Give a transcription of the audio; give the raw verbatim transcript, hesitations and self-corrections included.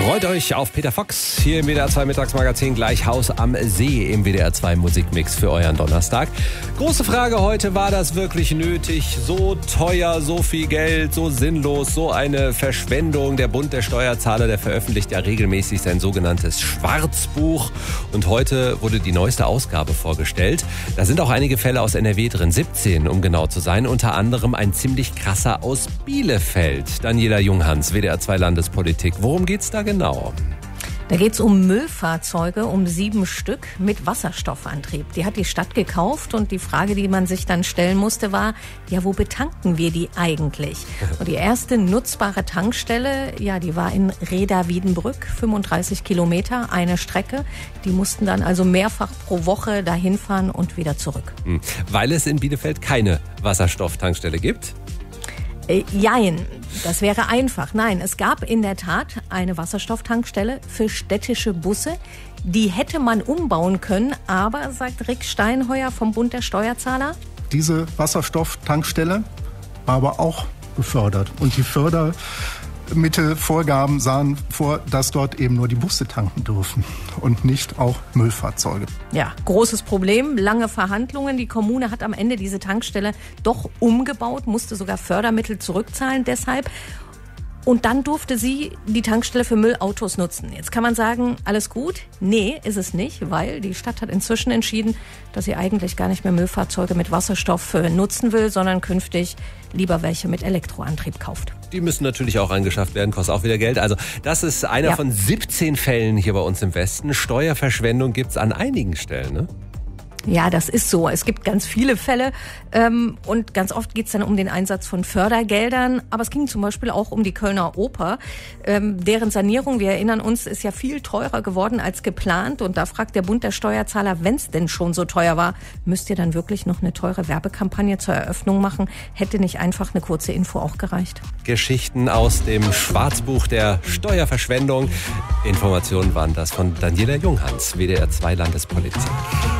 Freut euch auf Peter Fox hier im W D R zwei Mittagsmagazin, gleich Haus am See im W D R zwei Musikmix für euren Donnerstag. Große Frage heute, war das wirklich nötig? So teuer, so viel Geld, so sinnlos, so eine Verschwendung. Der Bund der Steuerzahler, der veröffentlicht ja regelmäßig sein sogenanntes Schwarzbuch. Und heute wurde die neueste Ausgabe vorgestellt. Da sind auch einige Fälle aus N R W drin, siebzehn um genau zu sein. Unter anderem ein ziemlich krasser aus Bielefeld. Daniela Junghans, W D R zwei Landespolitik. Worum geht's da genau? Genau. Da geht es um Müllfahrzeuge, um sieben Stück mit Wasserstoffantrieb. Die hat die Stadt gekauft und die Frage, die man sich dann stellen musste, war, ja, wo betanken wir die eigentlich? Und die erste nutzbare Tankstelle, ja, die war in Reda-Wiedenbrück, fünfunddreißig Kilometer, eine Strecke. Die mussten dann also mehrfach pro Woche dahin fahren und wieder zurück. Weil es in Bielefeld keine Wasserstofftankstelle gibt? Äh, jein, das wäre einfach. Nein, es gab in der Tat eine Wasserstofftankstelle für städtische Busse. Die hätte man umbauen können, aber, sagt Rick Steinheuer vom Bund der Steuerzahler, diese Wasserstofftankstelle war aber auch gefördert. Und die Fördermittelvorgaben sahen vor, dass dort eben nur die Busse tanken dürfen und nicht auch Müllfahrzeuge. Ja, großes Problem, lange Verhandlungen. Die Kommune hat am Ende diese Tankstelle doch umgebaut, musste sogar Fördermittel zurückzahlen deshalb. Und dann durfte sie die Tankstelle für Müllautos nutzen. Jetzt kann man sagen, alles gut? Nee, ist es nicht, weil die Stadt hat inzwischen entschieden, dass sie eigentlich gar nicht mehr Müllfahrzeuge mit Wasserstoff nutzen will, sondern künftig lieber welche mit Elektroantrieb kauft. Die müssen natürlich auch angeschafft werden, kostet auch wieder Geld. Also das ist einer ja. von siebzehn Fällen hier bei uns im Westen. Steuerverschwendung gibt's an einigen Stellen, ne? Ja, das ist so. Es gibt ganz viele Fälle ähm, und ganz oft geht es dann um den Einsatz von Fördergeldern. Aber es ging zum Beispiel auch um die Kölner Oper. Ähm, deren Sanierung, wir erinnern uns, ist ja viel teurer geworden als geplant. Und da fragt der Bund der Steuerzahler, wenn es denn schon so teuer war, müsst ihr dann wirklich noch eine teure Werbekampagne zur Eröffnung machen? Hätte nicht einfach eine kurze Info auch gereicht? Geschichten aus dem Schwarzbuch der Steuerverschwendung. Informationen waren das von Daniela Junghans, W D R zwei Landespolitik.